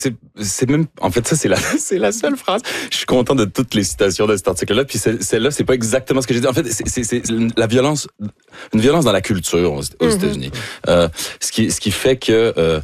c'est même, en fait, ça, c'est la seule phrase. Je suis content de toutes les citations de cet article-là. Puis celle-là, c'est pas exactement ce que j'ai dit. En fait, c'est une violence dans la culture aux États-Unis. Ce qui fait que,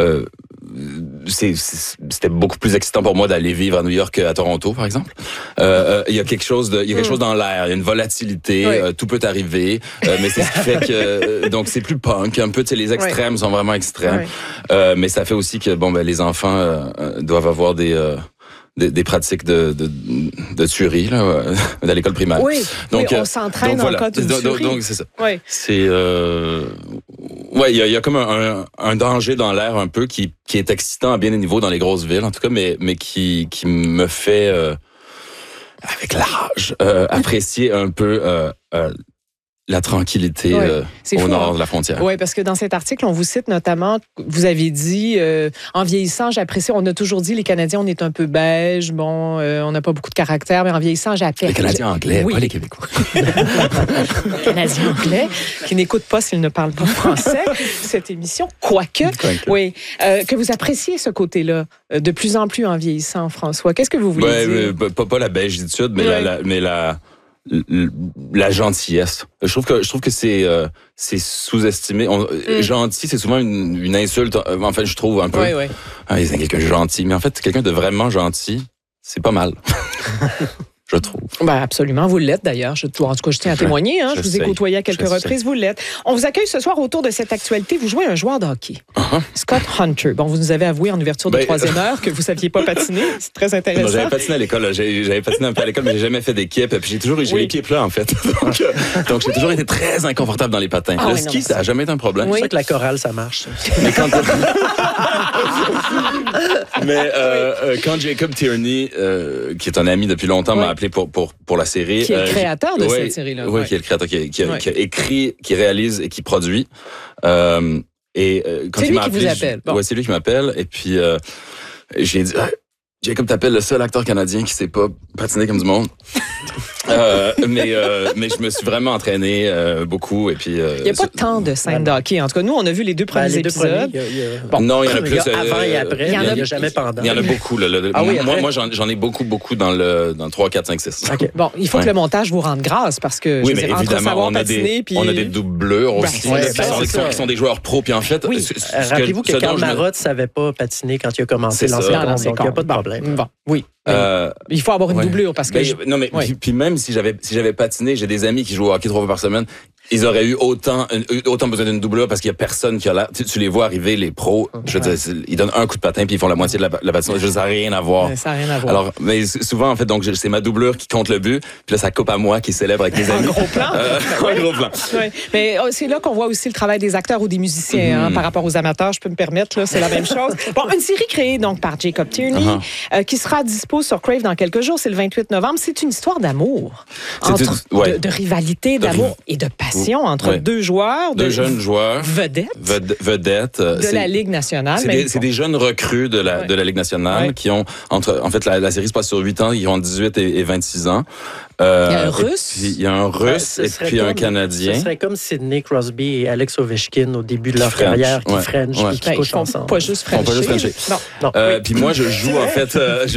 c'était beaucoup plus excitant pour moi d'aller vivre à New York qu'à Toronto, par exemple. Il y a quelque chose dans l'air, il y a une volatilité, tout peut arriver, mais c'est ce qui fait que donc c'est plus punk, un peu, tu sais, les extrêmes sont vraiment extrêmes. Mais ça fait aussi que les enfants doivent avoir des pratiques de tuerie là, à l'école primaire. Oui, donc on s'entraîne en cas de tuerie. Donc c'est ça. Oui. C'est il y a comme un danger dans l'air un peu qui est excitant à bien des niveaux dans les grosses villes en tout cas, mais qui me fait avec l'âge apprécier un peu la tranquillité au nord de la frontière. Oui, parce que dans cet article, on vous cite notamment, vous avez dit, en vieillissant, j'apprécie, on a toujours dit, les Canadiens, on est un peu beige, on n'a pas beaucoup de caractère, mais en vieillissant, j'apprécie. Les Canadiens anglais, pas les Québécois. Les Canadiens anglais, qui n'écoutent pas s'ils ne parlent pas français, cette émission, quoique. Oui, que vous appréciez ce côté-là, de plus en plus en vieillissant, François. Qu'est-ce que vous voulez dire? Pas la beigitude, mais la gentillesse. Je trouve que c'est sous-estimé. Gentil, c'est souvent une insulte. En fait, je trouve un peu. C'est quelqu'un de gentil, mais en fait, quelqu'un de vraiment gentil, c'est pas mal. Je trouve. Absolument, vous l'êtes d'ailleurs. En tout cas, je tiens à témoigner. Je vous ai côtoyé à quelques reprises, vous l'êtes. On vous accueille ce soir autour de cette actualité. Vous jouez un joueur de hockey, Scott Hunter. Vous nous avez avoué en ouverture de troisième heure que vous ne saviez pas patiner. C'est très intéressant. J'avais patiné à l'école. J'avais patiné un peu à l'école, mais j'ai jamais fait d'équipe. Puis j'ai toujours eu l'équipe là, en fait. Donc j'ai toujours été très inconfortable dans les patins. Le ski, ça n'a jamais été un problème. C'est vrai que la chorale, ça marche. Mais quand Jacob Tierney, qui est un ami depuis longtemps, m'a appelé pour la série. Qui est le créateur de cette série-là. Oui, qui est le créateur, qui a écrit, qui réalise et qui produit. Quand c'est lui qui vous appelle. Oui, c'est lui qui m'appelle. Et puis, j'ai dit, Jacob, t'appelles le seul acteur canadien qui sait pas patiner comme du monde. Mais je me suis vraiment entraîné beaucoup. Et puis, il n'y a pas tant de scènes de hockey. En tout cas, nous, on a vu les deux premiers épisodes. Non, il y en a plus. Avant et après, il n'y a jamais pendant. Il y en a beaucoup. Moi, j'en ai beaucoup dans le 3, 4, 5, 6. Okay. Il faut que le montage vous rende grâce parce que, oui, mais évidemment, on a des doubleurs aussi qui sont des joueurs pros. Puis en fait, rappelez-vous que Karl Marotte ne savait pas patiner quand il a commencé l'ancien compte, donc il n'y a pas de problème. Oui. Il faut avoir une doublure parce que... Puis même si j'avais patiné, j'ai des amis qui jouent au hockey 3 fois par semaine, ils auraient eu autant besoin d'une doublure parce qu'il y a personne qui a l'air... Tu les vois arriver, les pros, je veux dire, ils donnent un coup de patin puis ils font la moitié de la patinoire. Ça n'a rien à voir. Ça n'a rien à voir. Alors, mais souvent, en fait, donc c'est ma doublure qui compte le but, puis là, ça coupe à moi qui célèbre avec les amis. Un gros plan. Un gros plan. Mais c'est là qu'on voit aussi le travail des acteurs ou des musiciens par rapport aux amateurs, je peux me permettre, là, c'est la même chose. Une série créée donc par Jacob Tierney qui sera dispo sur Crave dans quelques jours, c'est le 28 novembre. C'est une histoire d'amour, de rivalité, d'amour et de passion entre deux joueurs. Deux jeunes joueurs. Vedettes. De la Ligue nationale. C'est des jeunes recrues de la Ligue nationale qui ont, en fait, la série se passe sur 8 ans, ils ont 18 et 26 ans. Il y a un Russe. Il y a un Russe et puis un Canadien. Ce serait comme Sidney Crosby et Alex Ovechkin au début de leur carrière qui French et qui couchent ensemble. Pas juste Frencher. Non. Puis moi, je joue en fait...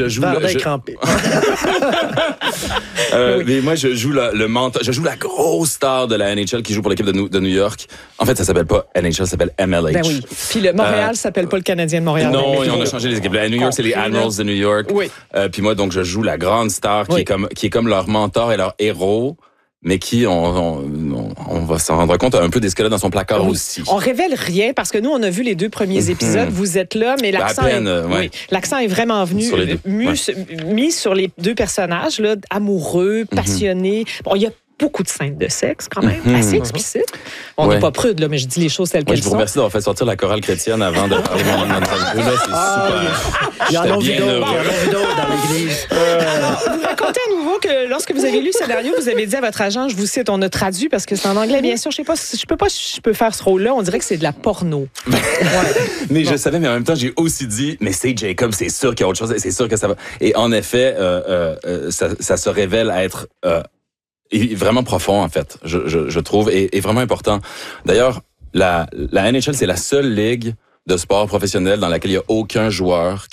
Mais moi, je joue le mentor. Je joue la grosse star de la NHL qui joue pour l'équipe de New York. En fait, ça s'appelle pas NHL, ça s'appelle MLH. Ben oui. Puis le Montréal s'appelle pas le Canadien de Montréal. Non, on a changé les équipes. À New York, c'est les Admirals de New York. Oui. Puis moi, donc, je joue la grande star qui est comme leur mentor et leur héros. Mais qui, on va s'en rendre compte, a un peu des squelettes dans son placard aussi. On révèle rien parce que nous, on a vu les deux premiers épisodes. Vous êtes là, mais l'accent l'accent est vraiment venu mis sur les deux personnages, là, amoureux, passionnés. Il y a beaucoup de scènes de sexe, quand même, assez explicites. On n'est pas prude, là, mais je dis les choses telles qu'elles sont. Je vous remercie d'avoir fait sortir la chorale chrétienne avant de parler de mon interview. Là, c'est super. Il y en a d'autres dans l'église. Vous racontez à nouveau que lorsque vous avez lu le scénario, vous avez dit à votre agent, je vous cite, on a traduit parce que c'est en anglais, bien sûr. Je sais pas si je peux faire ce rôle-là. On dirait que c'est de la porno. Mais je savais, mais en même temps, j'ai aussi dit, mais c'est Jacob, c'est sûr qu'il y a autre chose, c'est sûr que ça va. Et en effet, ça se révèle être vraiment profond, en fait, je trouve, et vraiment important. D'ailleurs, la NHL, c'est la seule ligue de sport professionnel dans laquelle il n'y a aucun joueur